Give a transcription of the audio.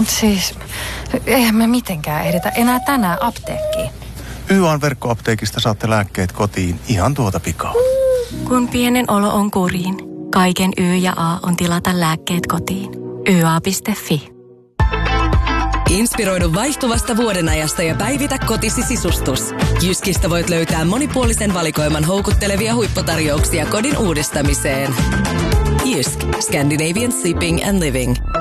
Siis, eihän me mitenkään ehditä enää tänään apteekkiin. YA:n verkkoapteekista saatte lääkkeet kotiin ihan tuota pikaa. Kun pienen olo on kuriin, kaiken Y ja A on tilata lääkkeet kotiin. YA.fi. Inspiroidu vaihtuvasta vuodenajasta ja päivitä kotisi sisustus. Jyskistä voit löytää monipuolisen valikoiman houkuttelevia huipputarjouksia kodin uudistamiseen. Jysk. Scandinavian Sleeping and Living.